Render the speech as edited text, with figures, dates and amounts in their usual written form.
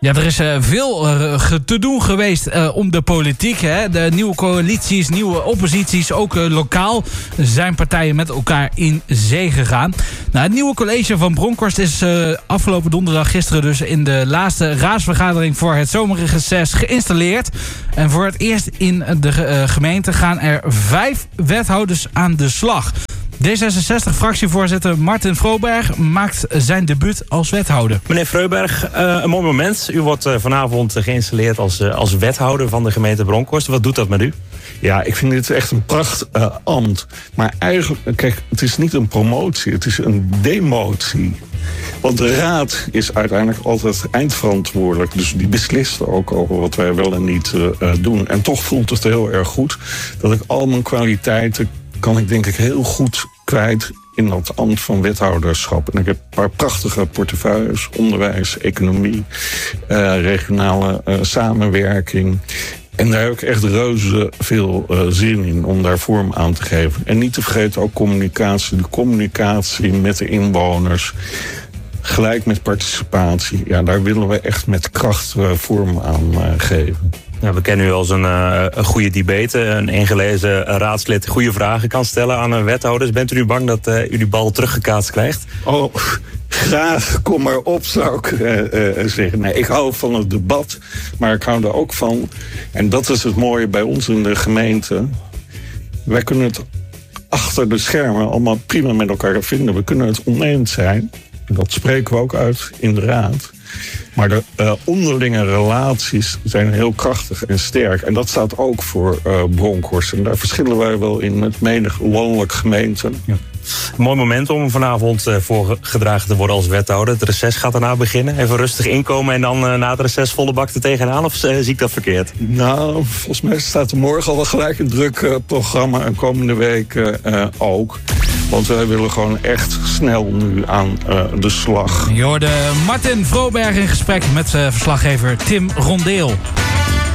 Ja, er is veel te doen geweest om de politiek. Hè? De nieuwe coalities, nieuwe opposities, ook lokaal zijn partijen met elkaar in zee gegaan. Nou, het nieuwe college van Bronkhorst is afgelopen donderdag gisteren dus in de laatste raadsvergadering voor het zomerreces geïnstalleerd. En voor het eerst in de gemeente gaan er 5 wethouders aan de slag. D66-fractievoorzitter Martin Vrooberg maakt zijn debuut als wethouder. Meneer Vrooberg, een mooi moment. U wordt vanavond geïnstalleerd als wethouder van de gemeente Bronkhorst. Wat doet dat met u? Ja, ik vind dit echt een prachtambt. Maar eigenlijk, kijk, het is niet een promotie, het is een demotie. Want de raad is uiteindelijk altijd eindverantwoordelijk. Dus die beslist ook over wat wij wel en niet doen. En toch voelt het heel erg goed dat ik al mijn kwaliteiten kan ik denk ik heel goed kwijt in dat ambt van wethouderschap. En ik heb een paar prachtige portefeuilles, onderwijs, economie, regionale samenwerking. En daar heb ik echt reuze veel zin in om daar vorm aan te geven. En niet te vergeten ook communicatie. De communicatie met de inwoners. Gelijk met participatie. Ja, daar willen we echt met kracht vorm aan geven. Nou, we kennen u als een goede debate, een ingelezen raadslid, goede vragen kan stellen aan wethouders. Bent u nu bang dat u die bal teruggekaatst krijgt? Oh, graag, kom maar op, zou ik zeggen. Nee, ik hou van het debat, maar ik hou er ook van. En dat is het mooie bij ons in de gemeente. Wij kunnen het achter de schermen allemaal prima met elkaar vinden. We kunnen het oneens zijn. Dat spreken we ook uit in de raad. Maar de onderlinge relaties zijn heel krachtig en sterk. En dat staat ook voor Bronkhorst. En daar verschillen wij wel in met menig landelijk gemeenten. Ja. Een mooi moment om vanavond voorgedragen te worden als wethouder. Het reces gaat daarna beginnen. Even rustig inkomen en dan na het reces volle bak er tegenaan. Of zie ik dat verkeerd? Nou, volgens mij staat er morgen al wel gelijk een druk programma. En komende week ook. Want wij willen gewoon echt snel nu aan de slag. Je hoorde Martin Vrooberg in gesprek met verslaggever Tim Rondeel.